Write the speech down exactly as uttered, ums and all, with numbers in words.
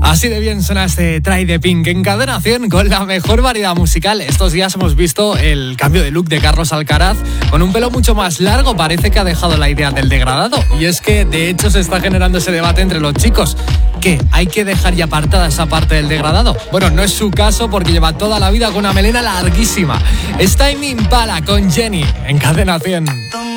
Así de bien suena este Try the Pink en Cadena cien con la mejor variedad musical. Estos días hemos visto el cambio de look de Carlos Alcaraz con un pelo mucho más largo. Parece que ha dejado la idea del degradado. Y es que de hecho se está generando ese debate entre los chicos. ¿Qué? ¿Hay que dejar ya apartada esa parte del degradado? Bueno, no es su caso porque lleva toda la vida con una melena larguísima. Es Tame Impala con Jenny en Cadena cien.